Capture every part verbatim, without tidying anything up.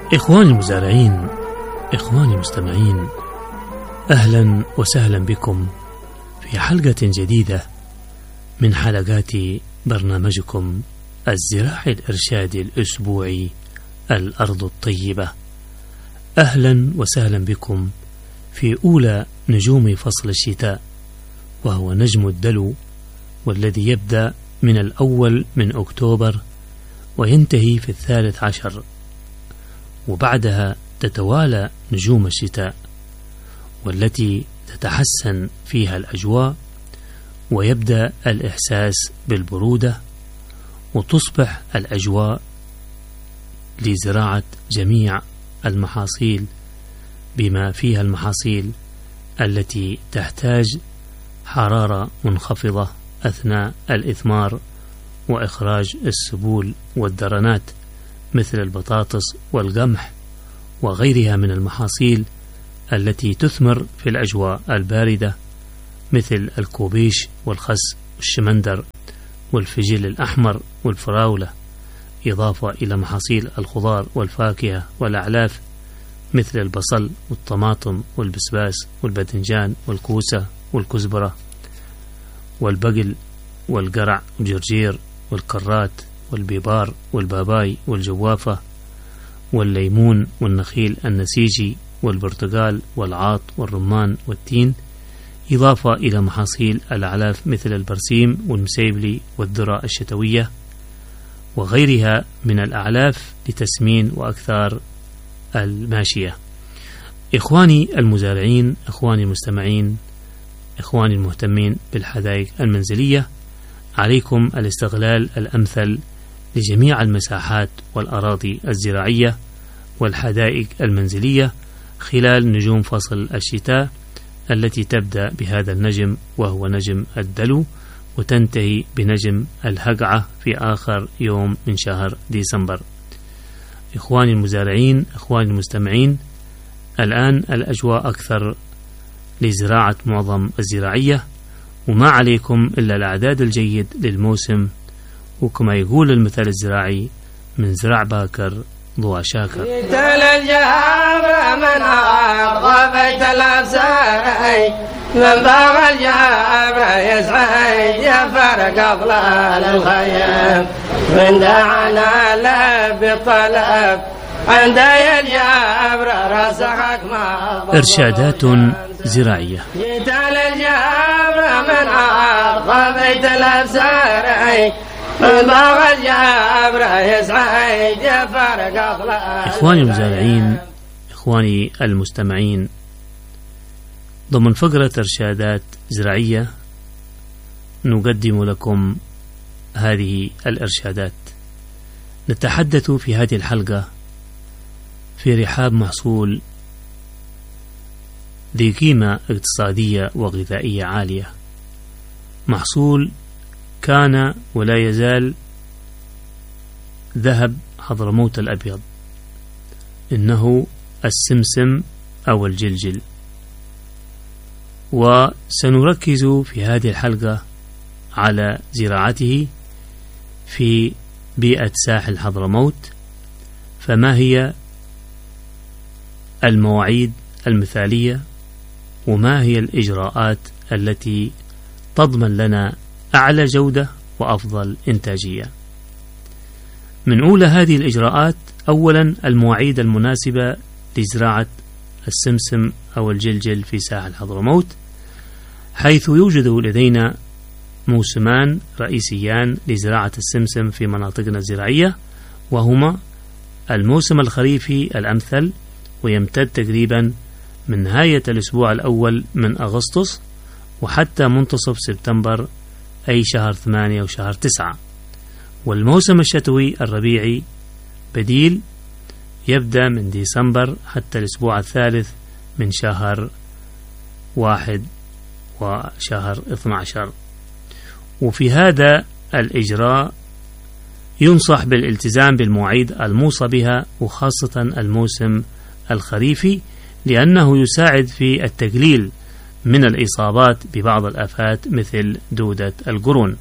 إخواني المزارعين، إخواني المستمعين، أهلا وسهلا بكم في حلقة جديدة من حلقات برنامجكم الزراعي الإرشادي الأسبوعي الأرض الطيبة. أهلا وسهلا بكم في أولى نجوم فصل الشتاء، وهو نجم الدلو، والذي يبدأ من الأول من أكتوبر وينتهي في الثالث عشر، وبعدها تتوالى نجوم الشتاء، والتي تتحسن فيها الأجواء ويبدأ الإحساس بالبرودة، وتصبح الأجواء لزراعة جميع المحاصيل، بما فيها المحاصيل التي تحتاج حرارة منخفضة أثناء الإثمار وإخراج السبول والدرنات، مثل البطاطس والقمح وغيرها من المحاصيل التي تثمر في الأجواء الباردة، مثل الكوبيش والخس والشمندر والفجل الأحمر والفراولة، إضافة إلى محاصيل الخضار والفاكهة والأعلاف مثل البصل والطماطم والبسباس والباذنجان والكوسة والكزبرة والبقل والقرع والجرجير والكرات والبيبار والباباي والجوافة والليمون والنخيل النسيجي والبرتقال والعاط والرمان والتين، إضافة إلى محاصيل الأعلاف مثل البرسيم والمسيبلي والذرة الشتوية وغيرها من الأعلاف لتسمين وأكثار الماشية. إخواني المزارعين، إخواني المستمعين، إخواني المهتمين بالحدائق المنزلية، عليكم الاستغلال الأمثل لجميع المساحات والأراضي الزراعية والحدائق المنزلية خلال نجوم فصل الشتاء، التي تبدأ بهذا النجم وهو نجم الدلو، وتنتهي بنجم الهقعة في آخر يوم من شهر ديسمبر. إخواني المزارعين، إخواني المستمعين، الآن الأجواء أكثر لزراعة معظم الزراعية، وما عليكم إلا الأعداد الجيد للموسم، وكما يقول المثل الزراعي: من زرع باكر ضوى شاكر. من باغ الجابر يسعي جفر قبل الخيام، من دعنا له بطلب عند الجابر رسخك ما. إرشادات زراعية. جيت للجابر من عرض بيت الأبسار، من باغ الجابر يسعي جفر قبل. إخواني المزارعين، إخواني المستمعين، ضمن فقرة إرشادات زراعية نقدم لكم هذه الإرشادات. نتحدث في هذه الحلقة في رحاب محصول ذي قيمة اقتصادية وغذائية عالية، محصول كان ولا يزال ذهب حضرموت الأبيض، إنه السمسم أو الجلجل. وسنركز في هذه الحلقة على زراعته في بيئة ساحل حضرموت. فما هي المواعيد المثالية، وما هي الإجراءات التي تضمن لنا أعلى جودة وأفضل إنتاجية؟ من أولى هذه الإجراءات، أولا المواعيد المناسبة لزراعة السمسم أو الجلجل في ساحل حضرموت، حيث يوجد لدينا موسمان رئيسيان لزراعة السمسم في مناطقنا الزراعية، وهما الموسم الخريفي الأمثل، ويمتد تقريبا من نهاية الأسبوع الأول من أغسطس وحتى منتصف سبتمبر، أي شهر ثمانية وشهر تسعة. والموسم الشتوي الربيعي بديل، يبدأ من ديسمبر حتى الأسبوع الثالث من شهر واحد وشهر اثني عشر. وفي هذا الإجراء ينصح بالالتزام بالمواعيد الموصى بها، وخاصة الموسم الخريفي، لأنه يساعد في التقليل من الإصابات ببعض الآفات مثل دودة القرون.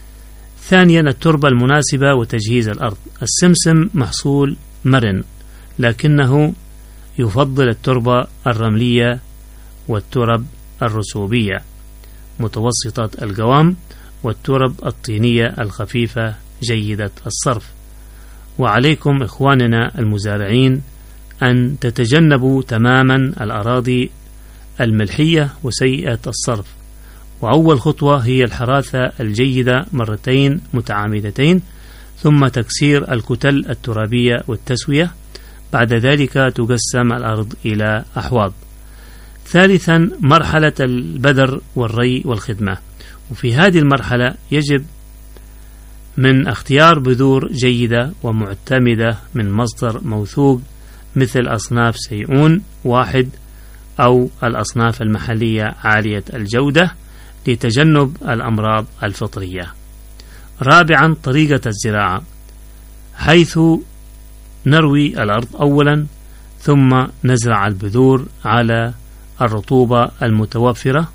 ثانيا التربة المناسبة وتجهيز الأرض. السمسم محصول مرن، لكنه يفضل التربة الرملية والترب الرسوبية متوسطة القوام والترب الطينية الخفيفة جيدة الصرف. وعليكم إخواننا المزارعين أن تتجنبوا تماما الأراضي الملحية وسيئة الصرف. وأول خطوة هي الحراثة الجيدة مرتين متعامدتين، ثم تكسير الكتل الترابية والتسوية. بعد ذلك تقسم الأرض إلى أحواض. ثالثا مرحلة البذر والري والخدمة، وفي هذه المرحلة يجب من اختيار بذور جيدة ومعتمدة من مصدر موثوق مثل أصناف سيئون واحد أو الأصناف المحلية عالية الجودة لتجنب الأمراض الفطرية. رابعا طريقة الزراعة، حيث نروي الأرض أولا ثم نزرع البذور على الرطوبة المتوفرة،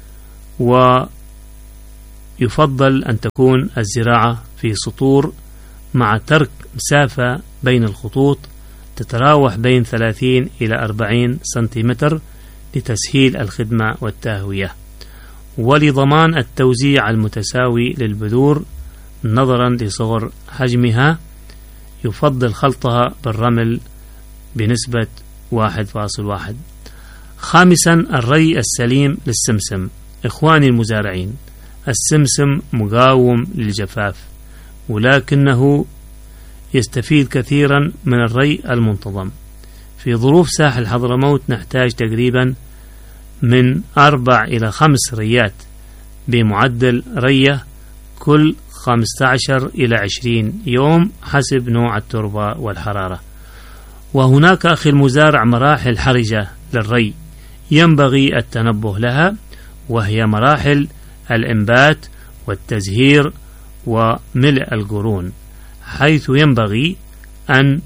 ويفضل أن تكون الزراعة في سطور مع ترك مسافة بين الخطوط تتراوح بين ثلاثين إلى أربعين سنتيمتر لتسهيل الخدمة والتهوية، ولضمان التوزيع المتساوي للبذور نظرا لصغر حجمها. يفضل خلطها بالرمل بنسبة واحد فاصل واحد. خامسا الري السليم للسمسم. إخواني المزارعين، السمسم مقاوم للجفاف، ولكنه يستفيد كثيرا من الري المنتظم. في ظروف ساحل حضرموت نحتاج تقريبا من أربع إلى خمس ريات بمعدل رية كل خمسة عشر إلى عشرين يوم حسب نوع التربة والحرارة. وهناك أخي المزارع مراحل حرجة للري ينبغي التنبه لها، وهي مراحل الإنبات والتزهير وملء القرون، حيث ينبغي أن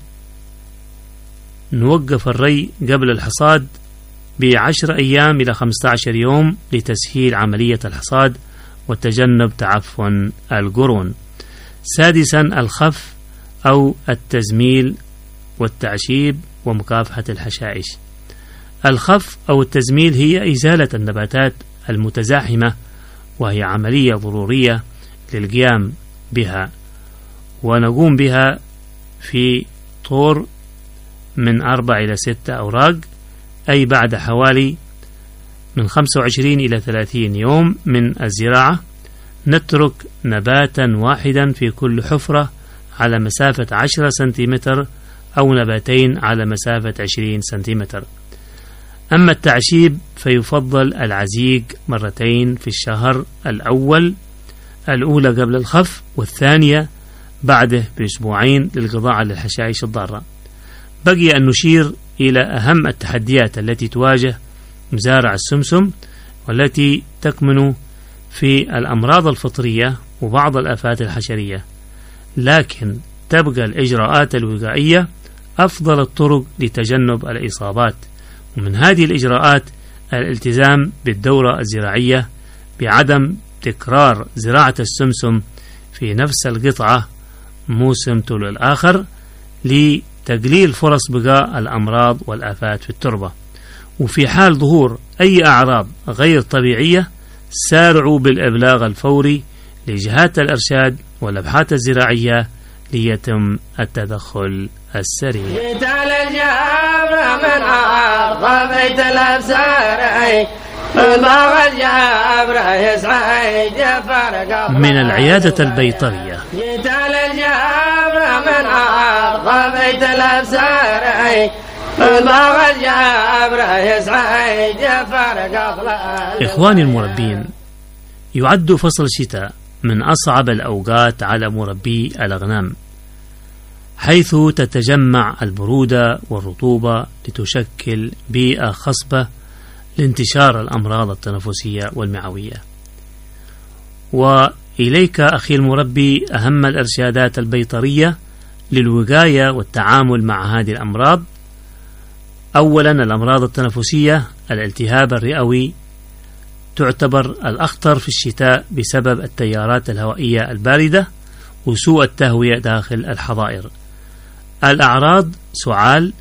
نوقف الري قبل الحصاد بعشر أيام إلى خمسة عشر يوم لتسهيل عملية الحصاد وتجنب تعفن القرون. سادسا الخف أو التزميل والتعشيب ومكافحة الحشائش. الخف أو التزميل هي إزالة النباتات المتزاحمة، وهي عملية ضرورية للقيام بها، ونقوم بها في طور من أربع إلى ستة أوراق، أي بعد حوالي من خمسة وعشرين إلى ثلاثين يوم من الزراعة. نترك نباتا واحدا في كل حفرة على مسافة عشرة سنتيمتر أو نباتين على مسافة عشرين سنتيمتر. أما التعشيب فيفضل العزيق مرتين في الشهر الأول، الأولى قبل الخف والثانية بعده بأسبوعين للقضاء على الحشائش الضارة. بقي أن نشير إلى أهم التحديات التي تواجه مزارع السمسم، والتي تكمن في الأمراض الفطرية وبعض الآفات الحشرية، لكن تبقى الإجراءات الوقائية أفضل الطرق لتجنب الإصابات. ومن هذه الإجراءات الالتزام بالدورة الزراعية بعدم تكرار زراعة السمسم في نفس القطعة موسم تلو الآخر لتقليل فرص بقاء الأمراض والآفات في التربة. وفي حال ظهور أي أعراض غير طبيعية سارعوا بالإبلاغ الفوري لجهات الإرشاد والأبحاث الزراعية ليتم التدخل السريع. من العيادة البيطرية. إخواني المربين، يعد فصل الشتاء من أصعب الأوقات على مربي الأغنام، حيث تتجمع البرودة والرطوبة لتشكل بيئة خصبة لانتشار الأمراض التنفسية والمعوية. وإليك أخي المربي أهم الإرشادات البيطرية للوقاية والتعامل مع هذه الأمراض. أولا الأمراض التنفسية، الالتهاب الرئوي تعتبر الأخطر في الشتاء بسبب التيارات الهوائية الباردة وسوء التهوية داخل الحظائر. الأعراض سعال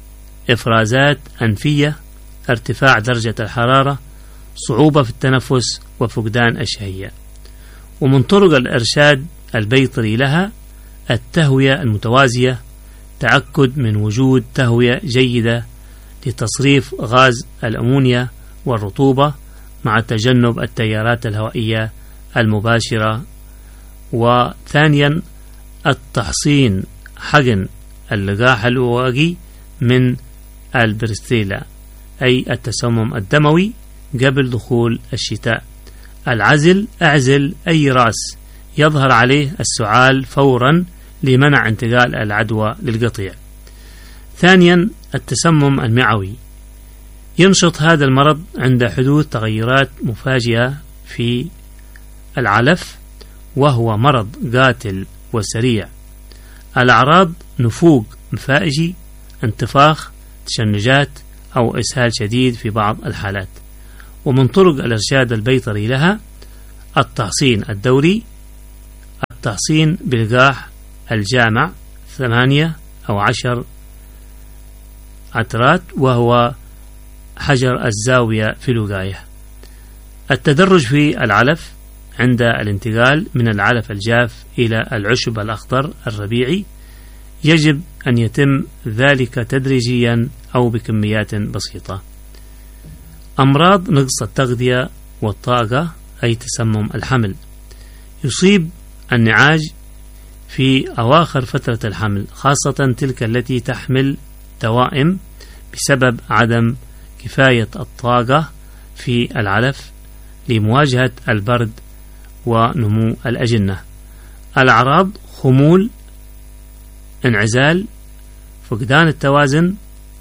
إفرازات أنفية، ارتفاع درجة الحرارة، صعوبة في التنفس، وفقدان الشهية. ومن طرق الإرشاد البيطري لها التهوية المتوازية، تأكد من وجود تهوية جيدة لتصريف غاز الأمونيا والرطوبة مع تجنب التيارات الهوائية المباشرة. وثانيا التحصين حقن اللقاح الوقائي من البرستيلا أي التسمم الدموي قبل دخول الشتاء. العزل، اعزل أي رأس يظهر عليه السعال فورا لمنع انتقال العدوى للقطيع. ثانيا التسمم المعوي، ينشط هذا المرض عند حدوث تغيرات مفاجئة في العلف، وهو مرض قاتل وسريع. الأعراض نفوق مفاجئ، انتفاخ، تشنجات أو إسهال شديد في بعض الحالات. ومن طرق الإرشاد البيطري لها التحصين الدوري، التحصين بلقاح الجامع ثمانية أو عشر عترات، وهو حجر الزاوية في الوقاية. التدرج في العلف عند الانتقال من العلف الجاف إلى العشب الأخضر الربيعي، يجب أن يتم ذلك تدريجيا أو بكميات بسيطة. أمراض نقص التغذية والطاقة أي تسمم الحمل، يصيب النعاج في أواخر فترة الحمل، خاصة تلك التي تحمل توائم، بسبب عدم كفاية الطاقة في العلف لمواجهة البرد ونمو الأجنة. الأعراض خمول، انعزال، فقدان التوازن،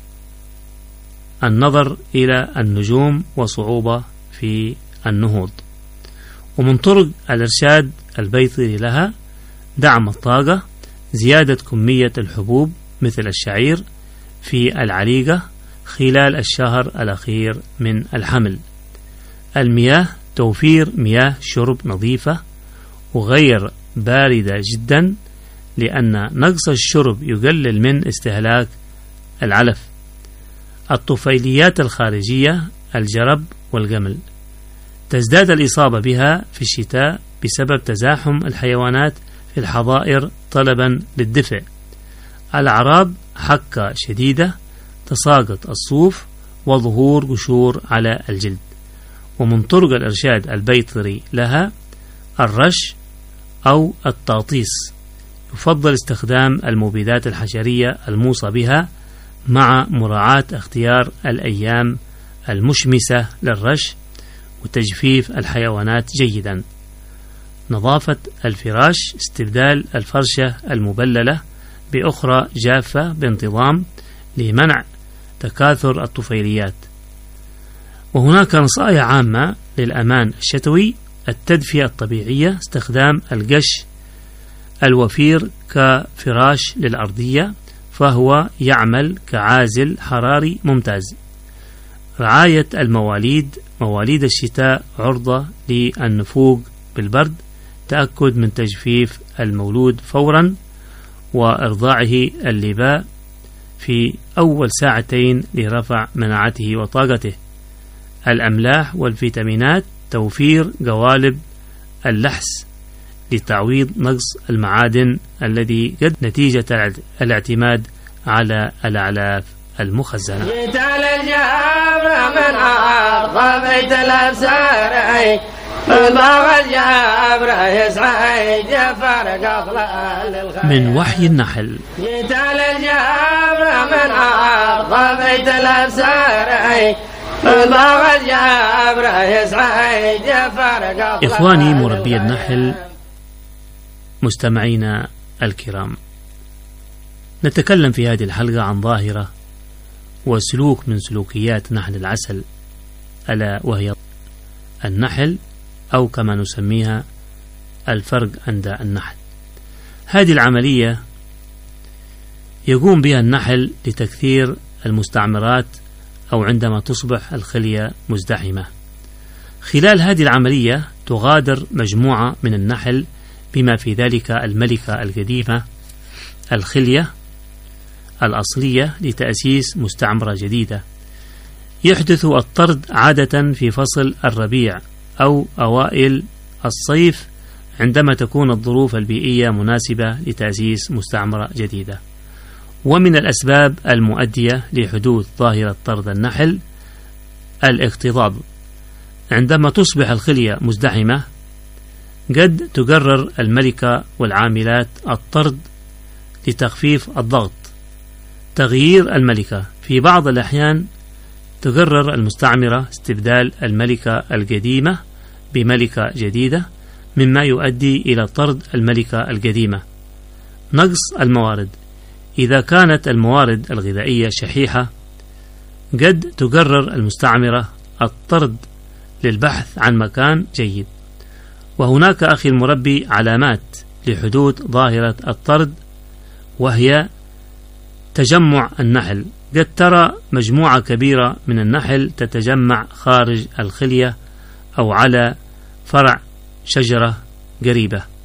النظر إلى النجوم، وصعوبة في النهوض. ومن طرق الإرشاد البيطري لها دعم الطاقة، زيادة كمية الحبوب مثل الشعير في العليقة خلال الشهر الأخير من الحمل. المياه، توفير مياه شرب نظيفة وغير باردة جدا، لأن نقص الشرب يقلل من استهلاك العلف. الطفيليات الخارجية، الجرب والجمل، تزداد الإصابة بها في الشتاء بسبب تزاحم الحيوانات في الحظائر طلبا للدفء. الأعراض حكة شديدة، تساقط الصوف، وظهور قشور على الجلد. ومن طرق الإرشاد البيطري لها الرش أو التغطيس، يفضل استخدام المبيدات الحشرية الموصى بها مع مراعاة اختيار الأيام المشمسة للرش، وتجفيف الحيوانات جيدا. نظافة الفراش، استبدال الفرشة المبللة بأخرى جافة بانتظام لمنع تكاثر الطفيليات. وهناك نصائح عامة للأمان الشتوي: التدفئة الطبيعية، استخدام القش الوفير كفراش للأرضية، فهو يعمل كعازل حراري ممتاز. رعاية المواليد، مواليد الشتاء عرضة للنفوق بالبرد، تأكد من تجفيف المولود فورا وإرضاعه اللباء في أول ساعتين لرفع مناعته وطاقته. الأملاح والفيتامينات، توفير قوالب اللحس لتعويض نقص المعادن الذي قد نتيجة الاعتماد على الأعلاف المخزنة. جيت على الجبر من عرض بيت الأبصار، باغ الجبر يسعى جفر قفل. من وحي النحل. جيت على الجبر من عرض بيت الأبصار، باغ الجبر يسعى جفر قفل. إخواني مربي النحل، مستمعينا الكرام، نتكلم في هذه الحلقة عن ظاهرة وسلوك من سلوكيات نحل العسل، ألا وهي النحل، أو كما نسميها الفرق عند النحل. هذه العملية يقوم بها النحل لتكثير المستعمرات أو عندما تصبح الخلية مزدحمة. خلال هذه العملية تغادر مجموعة من النحل بما في ذلك الملكة القديمة الخلية الأصلية لتأسيس مستعمرة جديدة. يحدث الطرد عادة في فصل الربيع أو أوائل الصيف عندما تكون الظروف البيئية مناسبة لتأسيس مستعمرة جديدة. ومن الأسباب المؤدية لحدوث ظاهرة طرد النحل الاكتظاظ. عندما تصبح الخلية مزدحمة قد تقرر الملكة والعاملات الطرد لتخفيف الضغط. تغيير الملكة. في بعض الأحيان تقرر المستعمرة استبدال الملكة القديمة بملكة جديدة، مما يؤدي إلى طرد الملكة القديمة. نقص الموارد. إذا كانت الموارد الغذائية شحيحة قد تقرر المستعمرة الطرد للبحث عن مكان جيد. وهناك أخي المربي علامات لحدوث ظاهرة الطرد، وهي تجمع النحل. قد ترى مجموعة كبيرة من النحل تتجمع خارج الخلية أو على فرع شجرة قريبة.